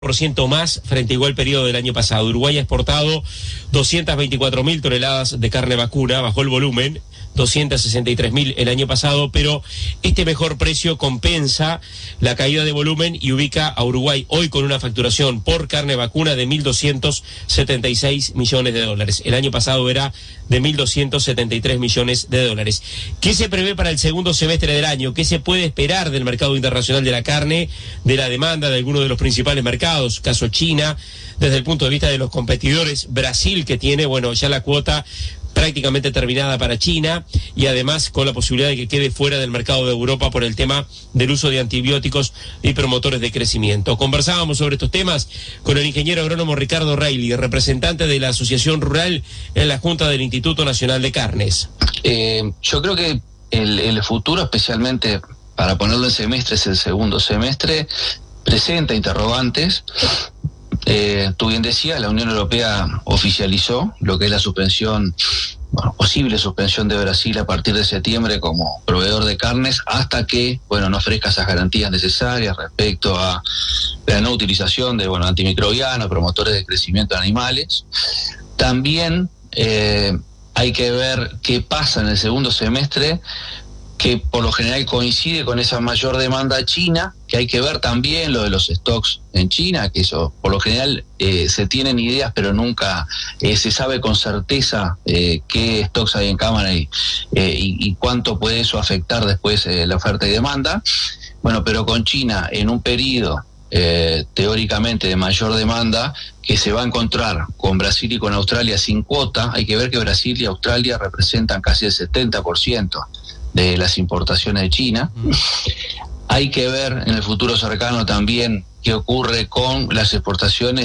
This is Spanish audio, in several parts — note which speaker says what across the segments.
Speaker 1: % más frente a igual periodo del año pasado. Uruguay ha exportado 224.000 toneladas de carne vacuna, bajó el volumen, 263.000 el año pasado, pero este mejor precio compensa la caída de volumen y ubica a Uruguay hoy con una facturación por carne vacuna de 1.276 millones de dólares. El año pasado era de 1.273 millones de dólares. ¿Qué se prevé para el segundo semestre del año? ¿Qué se puede esperar del mercado internacional de la carne, de la demanda de algunos de los principales mercados? Caso China, desde el punto de vista de los competidores, Brasil, que tiene, ya la cuota prácticamente terminada para China, y además con la posibilidad de que quede fuera del mercado de Europa por el tema del uso de antibióticos y promotores de crecimiento. Conversábamos sobre estos temas con el ingeniero agrónomo Ricardo Reilly, representante de la Asociación Rural en la Junta del Instituto Nacional de Carnes.
Speaker 2: Yo creo que el futuro, especialmente para ponerlo en semestres, el segundo semestre, presenta interrogantes. Tú bien decías, la Unión Europea oficializó lo que es la suspensión, posible suspensión de Brasil a partir de septiembre como proveedor de carnes, hasta que, no ofrezca esas garantías necesarias respecto a la no utilización de, antimicrobianos, promotores de crecimiento de animales. También hay que ver qué pasa en el segundo semestre, que por lo general coincide con esa mayor demanda china, que hay que ver también lo de los stocks en China, que eso por lo general se tienen ideas, pero nunca se sabe con certeza qué stocks hay en cámara y cuánto puede eso afectar después la oferta y demanda. Pero con China en un periodo teóricamente de mayor demanda, que se va a encontrar con Brasil y con Australia sin cuota. Hay que ver que Brasil y Australia representan casi el 70% de las importaciones de China. Hay que ver en el futuro cercano también qué ocurre con las exportaciones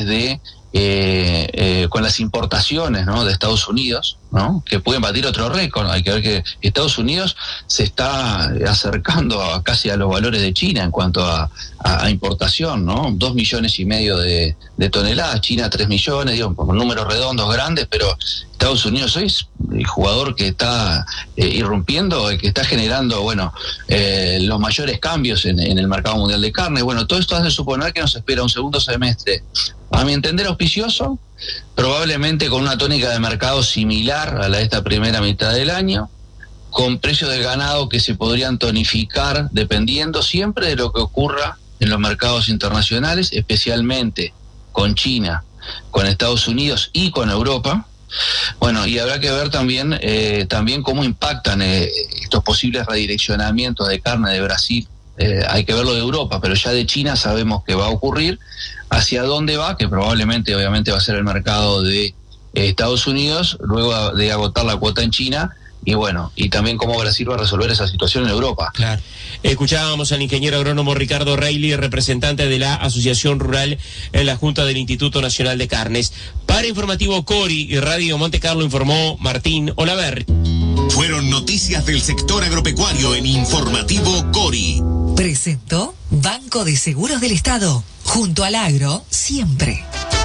Speaker 2: con las importaciones, de Estados Unidos, que pueden batir otro récord. Hay que ver que Estados Unidos se está acercando casi a los valores de China en cuanto a importación, 2,5 millones de toneladas, China 3 millones, con números redondos grandes, pero Estados Unidos es el jugador que está irrumpiendo, que está generando los mayores cambios en el mercado mundial de carne. Todo esto hace suponer que nos espera un segundo semestre, a mi entender, auspicioso, probablemente con una tónica de mercado similar a la de esta primera mitad del año, con precios del ganado que se podrían tonificar dependiendo siempre de lo que ocurra en los mercados internacionales, especialmente con China, con Estados Unidos y con Europa. Y habrá que ver también cómo impactan estos posibles redireccionamientos de carne de Brasil. Hay que verlo de Europa, pero ya de China sabemos que va a ocurrir. Hacia dónde va, que probablemente obviamente va a ser el mercado de Estados Unidos, luego de agotar la cuota en China, y también cómo Brasil va a resolver esa situación en Europa.
Speaker 1: Claro. Escuchábamos al ingeniero agrónomo Ricardo Reilly, representante de la Asociación Rural en la Junta del Instituto Nacional de Carnes. Para Informativo Cori y Radio Monte Carlo informó Martín Olaverri.
Speaker 3: Fueron noticias del sector agropecuario en Informativo Cori.
Speaker 4: Presentó Banco de Seguros del Estado. Junto al agro, siempre.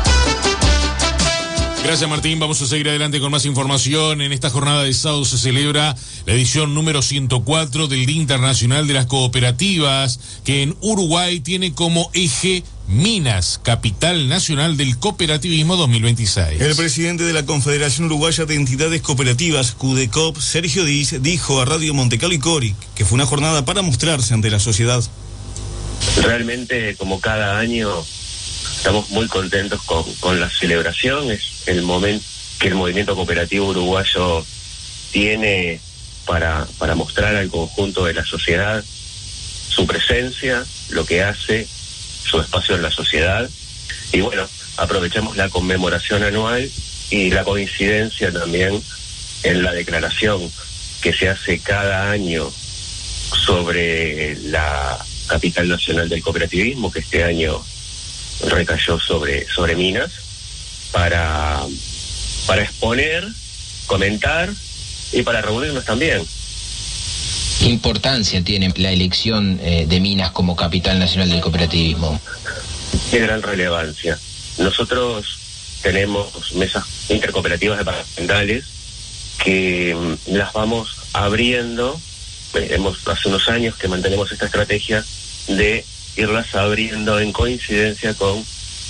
Speaker 5: Gracias, Martín. Vamos a seguir adelante con más información. En esta jornada de sábado se celebra la edición número 104 del Día Internacional de las Cooperativas, que en Uruguay tiene como eje Minas, capital nacional del cooperativismo 2026.
Speaker 6: El presidente de la Confederación Uruguaya de Entidades Cooperativas, CUDECOP, Sergio Diz, dijo a Radio Monte Carlo y Cori que fue una jornada para mostrarse ante la sociedad.
Speaker 7: Realmente, como cada año, estamos muy contentos con la celebración. Es el momento que el movimiento cooperativo uruguayo tiene para mostrar al conjunto de la sociedad su presencia, lo que hace, su espacio en la sociedad. Y aprovechamos la conmemoración anual y la coincidencia también en la declaración que se hace cada año sobre la capital nacional del cooperativismo, que este año recayó sobre Minas, para exponer, comentar y para reunirnos también.
Speaker 8: ¿Qué importancia tiene la elección de Minas como capital nacional del cooperativismo?
Speaker 7: Qué gran relevancia. Nosotros tenemos mesas intercooperativas departamentales que las vamos abriendo. Hace unos años que mantenemos esta estrategia de irlas abriendo en coincidencia con